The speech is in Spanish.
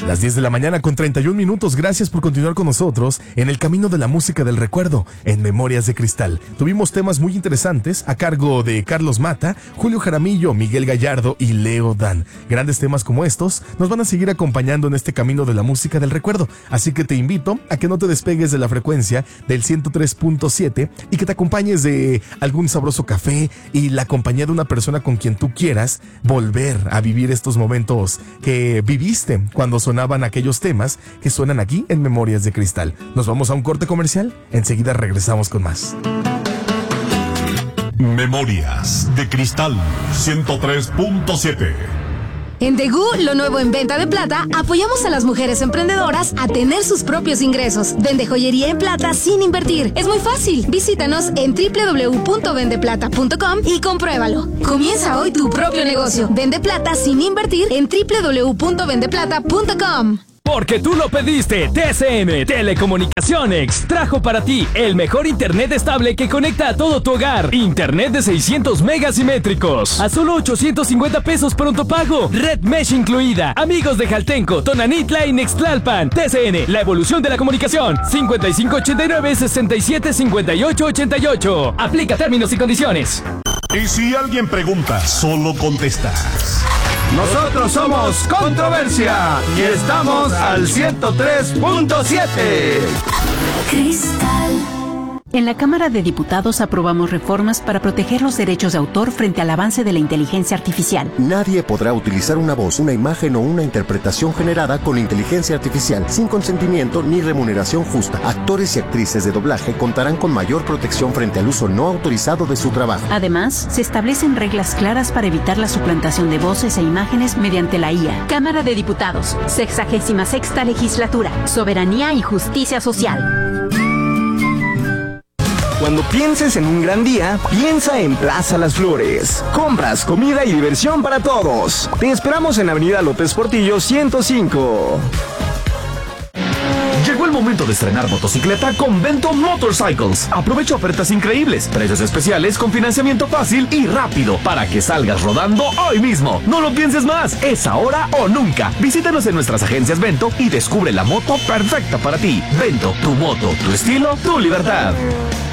Las 10 de la mañana con 31 minutos. Gracias por continuar con nosotros en el camino de la música del recuerdo en Memorias de Cristal. Tuvimos temas muy interesantes a cargo de Carlos Mata, Julio Jaramillo, Miguel Gallardo y Leo Dan. Grandes temas como estos nos van a seguir acompañando en este camino de la música del recuerdo. Así que te invito a que no te despegues de la frecuencia del 103.7 y que te acompañes de algún sabroso café y la compañía de una persona con quien tú quieras volver a vivir estos momentos que viviste cuando sonaban aquellos temas que suenan aquí en Memorias de Cristal. Nos vamos a un corte comercial, enseguida regresamos con más. Memorias de Cristal 103.7. En Degú, lo nuevo en venta de plata, apoyamos a las mujeres emprendedoras a tener sus propios ingresos. Vende joyería en plata sin invertir. Es muy fácil. Visítanos en www.vendeplata.com y compruébalo. Comienza hoy tu propio negocio. Vende plata sin invertir en www.vendeplata.com. Porque tú lo pediste, TCM Telecomunicaciones trajo para ti el mejor internet estable que conecta a todo tu hogar. Internet de 600 megas simétricos a solo 850 pesos pronto pago. Red Mesh incluida. Amigos de Jaltenco, Tonanitla y Nextlalpan. TCN, la evolución de la comunicación. 5589-675888. Aplica términos y condiciones. Y si alguien pregunta, solo contestas. Nosotros somos Controversia y estamos al 103.7. Cristal. En la Cámara de Diputados aprobamos reformas para proteger los derechos de autor frente al avance de la inteligencia artificial. Nadie podrá utilizar una voz, una imagen o una interpretación generada con inteligencia artificial sin consentimiento ni remuneración justa. Actores y actrices de doblaje contarán con mayor protección frente al uso no autorizado de su trabajo. Además, se establecen reglas claras para evitar la suplantación de voces e imágenes mediante la IA. Cámara de Diputados, 66ª Legislatura, Soberanía y Justicia Social. Cuando pienses en un gran día, piensa en Plaza Las Flores. Compras, comida y diversión para todos. Te esperamos en Avenida López Portillo 105. Llegó el momento de estrenar motocicleta con Bento Motorcycles. Aprovecha ofertas increíbles, precios especiales con financiamiento fácil y rápido para que salgas rodando hoy mismo. No lo pienses más, es ahora o nunca. Visítanos en nuestras agencias Bento y descubre la moto perfecta para ti. Bento, tu moto, tu estilo, tu libertad.